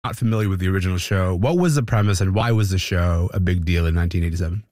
not familiar with the original show, what was the premise and why was the show a big deal in 1987?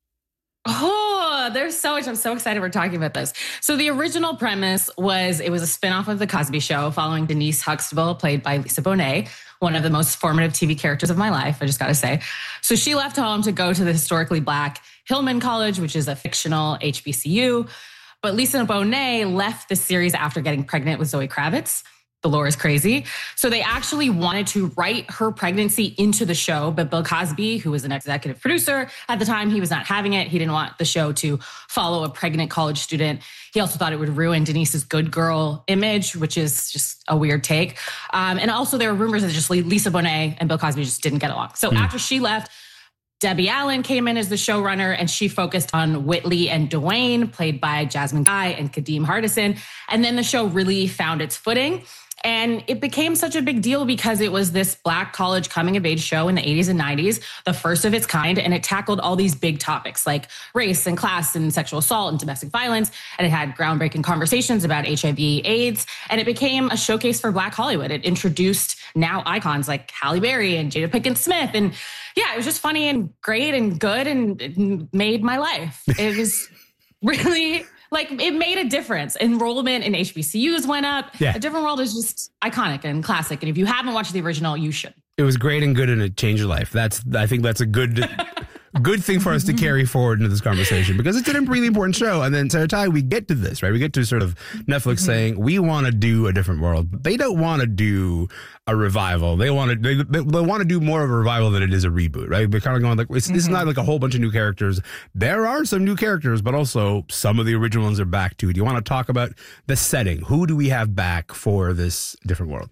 Oh, there's so much. I'm so excited we're talking about this. So the original premise was it was a spinoff of The Cosby Show following Denise Huxtable, played by Lisa Bonet, one of the most formative TV characters of my life, I just got to say. So she left home to go to the historically Black Hillman College, which is a fictional HBCU. But Lisa Bonet left the series after getting pregnant with Zoe Kravitz. The lore is crazy. So they actually wanted to write her pregnancy into the show, but Bill Cosby, who was an executive producer at the time, he was not having it. He didn't want the show to follow a pregnant college student. He also thought it would ruin Denise's good girl image, which is just a weird take. And also there were rumors that just Lisa Bonet and Bill Cosby just didn't get along. So after she left, Debbie Allen came in as the showrunner, and she focused on Whitley and Dwayne, played by Jasmine Guy and Kadeem Hardison. And then the show really found its footing. And it became such a big deal because it was this Black college coming of age show in the 80s and 90s, the first of its kind. And it tackled all these big topics like race and class and sexual assault and domestic violence. And it had groundbreaking conversations about HIV, AIDS. And it became a showcase for Black Hollywood. It introduced now icons like Halle Berry and Jada Pinkett Smith. And yeah, it was just funny and great and good, and it made my life. It was really... Like, it made a difference. Enrollment in HBCUs went up. Yeah. A Different World is just iconic and classic. And if you haven't watched the original, you should. It was great and good, and it changed your life. I think that's a good thing for us to carry forward into this conversation, because it's a really important show. And then, Sarah Ty, we get to this, right? We get to sort of Netflix saying, we want to do A Different World. They don't want to do a revival. They want to do more of a revival than it is a reboot, right? They're kind of going like, this is not like a whole bunch of new characters. There are some new characters, but also some of the original ones are back too. Do you want to talk about the setting? Who do we have back for this Different World?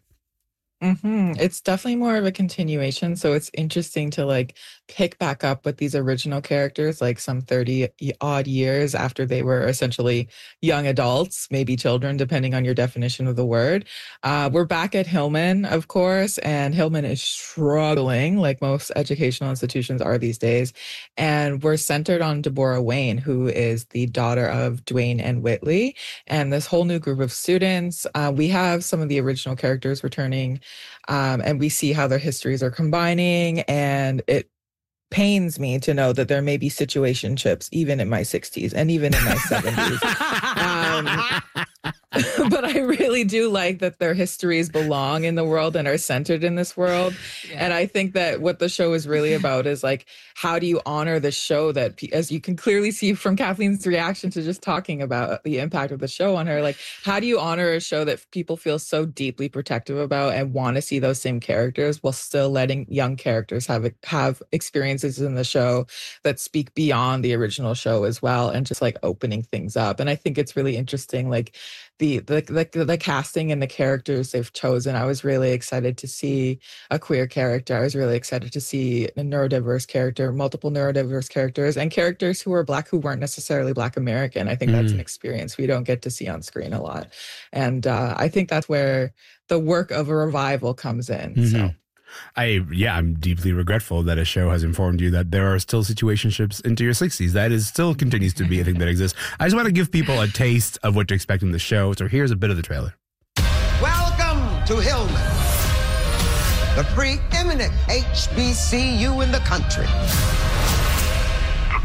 It's definitely more of a continuation. So it's interesting to like pick back up with these original characters, like some 30 odd years after they were essentially young adults, maybe children, depending on your definition of the word. We're back at Hillman, of course, and Hillman is struggling like most educational institutions are these days. And we're centered on Deborah Wayne, who is the daughter of Dwayne and Whitley, and this whole new group of students. We have some of the original characters returning. And we see how their histories are combining, and it pains me to know that there may be situationships even in my 60s and even in my 70s. But I really do like that their histories belong in the world and are centered in this world. Yeah. And I think that what the show is really about is like, how do you honor the show that, as you can clearly see from Kathleen's reaction to just talking about the impact of the show on her, like, how do you honor a show that people feel so deeply protective about and want to see those same characters while still letting young characters have experiences in the show that speak beyond the original show as well, and just like opening things up. And I think it's really interesting, like the casting and the characters they've chosen. I was really excited to see a queer character. I was really excited to see a neurodiverse character, multiple neurodiverse characters, and characters who were Black who weren't necessarily Black American. I think that's an experience we don't get to see on screen a lot. And I think that's where the work of a revival comes in. So. I'm deeply regretful that a show has informed you that there are still situationships into your 60s. That is still continues to be a thing that exists. I just want to give people a taste of what to expect in the show. So here's a bit of the trailer. Welcome to Hillman, the preeminent HBCU in the country. The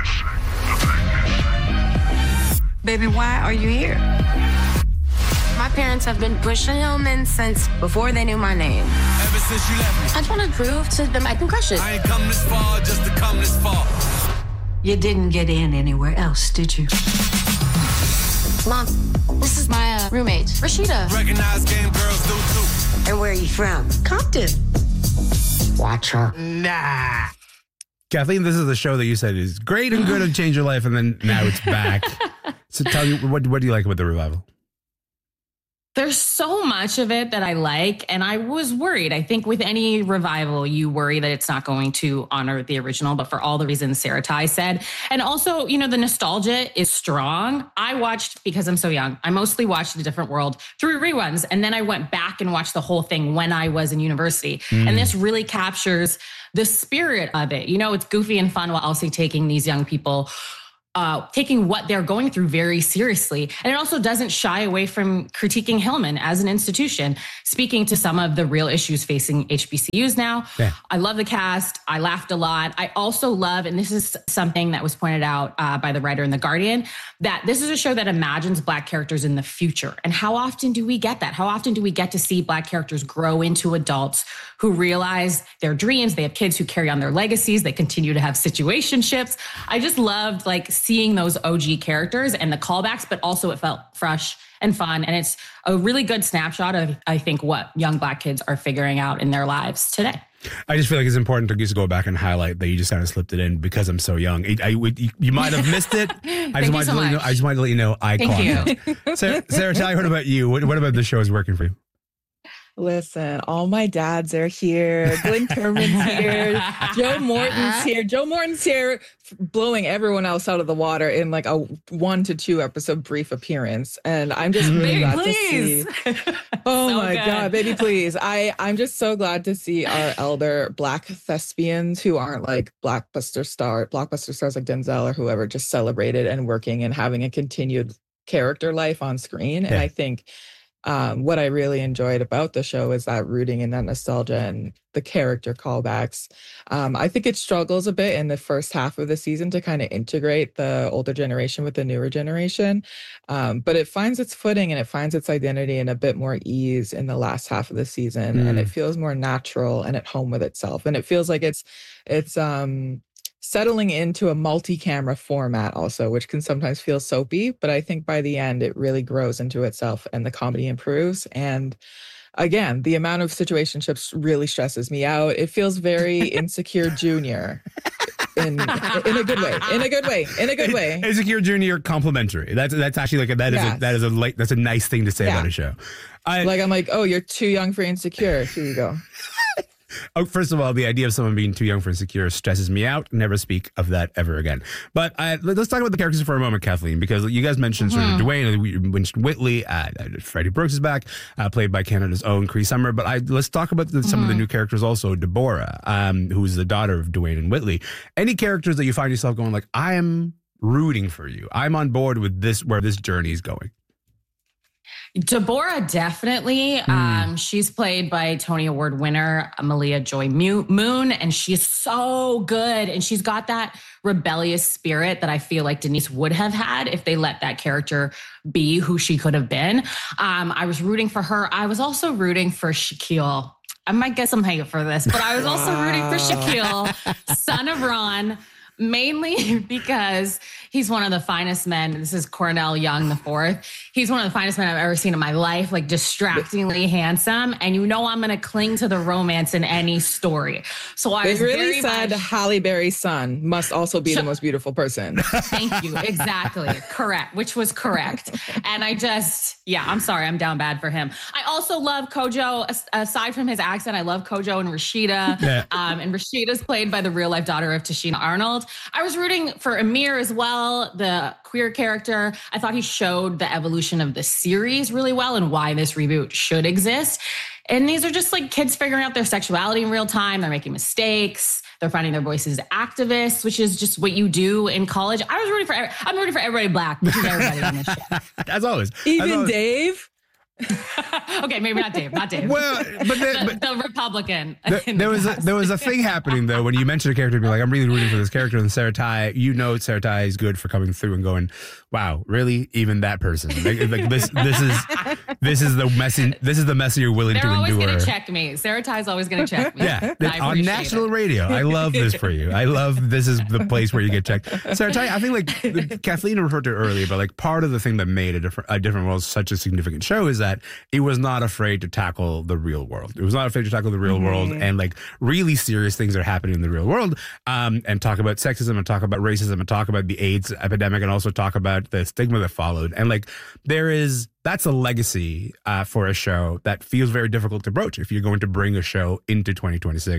blackness. Baby, why are you here? My parents have been pushing Hillman since before they knew my name. Ever since you left me. I just want to prove to them I can crush it. I ain't come this far just to come this far. You didn't get in anywhere else, did you? Mom, this is my roommate, Rashida. Recognize game girls do too. And where are you from? Compton. Watch her. Nah. Kathleen, this is the show that you said is great and good and changed your life, and then now it's back. So tell me, what do you like about the revival? There's so much of it that I like, and I was worried. I think with any revival, you worry that it's not going to honor the original, but for all the reasons Sarah Ty said. And also, the nostalgia is strong. I watched, because I'm so young, I mostly watched A Different World through reruns, and then I went back and watched the whole thing when I was in university. And this really captures the spirit of it. It's goofy and fun while also taking these young people taking what they're going through very seriously. And it also doesn't shy away from critiquing Hillman as an institution, speaking to some of the real issues facing HBCUs now. Yeah. I love the cast. I laughed a lot. I also love, and this is something that was pointed out by the writer in The Guardian, that this is a show that imagines Black characters in the future. And how often do we get that? How often do we get to see Black characters grow into adults who realize their dreams? They have kids who carry on their legacies. They continue to have situationships. I just loved seeing those OG characters and the callbacks, but also it felt fresh and fun. And it's a really good snapshot of, I think, what young Black kids are figuring out in their lives today. I just feel like it's important to just go back and highlight that you just kind of slipped it in because I'm so young. You might have missed it. I just wanted to let you know I caught it. Sarah, tell me, what about you? What about the show is working for you? Listen, all my dads are here. Glenn Turman's here. Joe Morton's here. Joe Morton's here, blowing everyone else out of the water in a 1 to 2 episode brief appearance. And I'm just really glad to see. Oh so my God, baby, please. I'm just so glad to see our elder Black thespians who aren't blockbuster stars like Denzel or whoever, just celebrated and working and having a continued character life on screen. And I think what I really enjoyed about the show is that rooting in that nostalgia and the character callbacks. I think it struggles a bit in the first half of the season to kind of integrate the older generation with the newer generation. But it finds its footing and it finds its identity and a bit more ease in the last half of the season. And it feels more natural and at home with itself. And it feels like it's settling into a multi-camera format also, which can sometimes feel soapy, but I think by the end it really grows into itself and the comedy improves. And again, the amount of situationships really stresses me out. It feels very Insecure Junior in a good way. Insecure Junior complimentary. That's actually that's a nice thing to say about a show. I'm like, oh, you're too young for Insecure. Here you go. Oh, first of all, the idea of someone being too young for Insecure stresses me out. Never speak of that ever again. But let's talk about the characters for a moment, Kathleen, because you guys mentioned sort of Dwayne, we mentioned Whitley, Freddie Brooks is back, played by Canada's own Cree Summer. But let's talk about some of the new characters also. Deborah, who's the daughter of Dwayne and Whitley. Any characters that you find yourself going like, I am rooting for you. I'm on board with this, where this journey is going. Deborah, definitely. She's played by Tony Award winner Malia Joy Moon, and she's so good. And she's got that rebellious spirit that I feel like Denise would have had if they let that character be who she could have been. I was rooting for her. I was also rooting for Shaquille. I might get some hate for this, but I was also rooting for Shaquille, son of Ron, mainly because he's one of the finest men. This is Cornell Young IV. He's one of the finest men I've ever seen in my life, distractingly handsome. And I'm going to cling to the romance in any story. So I was really said Halle Berry's son must also be the most beautiful person. Thank you. Exactly. Correct. Which was correct. And I'm sorry. I'm down bad for him. I also love Kojo. Aside from his accent, I love Kojo and Rashida. Yeah. And Rashida's played by the real life daughter of Tashina Arnold. I was rooting for Amir as well, the queer character. I thought he showed the evolution of the series really well and why this reboot should exist. And these are just kids figuring out their sexuality in real time. They're making mistakes. They're finding their voices as activists, which is just what you do in college. I'm rooting for everybody Black, which is everybody on this show. As always. Even Dave? Okay, maybe not Dave. Well, but the Republican. There was a thing happening though when you mentioned a character, being like, I'm really rooting for this character, and Sarah Tai, Sarah Tai is good for coming through and going, wow, really? Even that person? This is the mess you're willing to endure. They're always going to check me. Sarah Tai's always going to check me. Yeah, on national radio. I love this for you. I love this is the place where you get checked. Sarah Tai, I think Kathleen referred to it earlier, but part of the thing that made a different world such a significant show is that it was not afraid to tackle the real world. It was not afraid to tackle the real world and really serious things are happening in the real world, and talk about sexism and talk about racism and talk about the AIDS epidemic and also talk about the stigma that followed. And that's a legacy for a show that feels very difficult to broach if you're going to bring a show into 2026.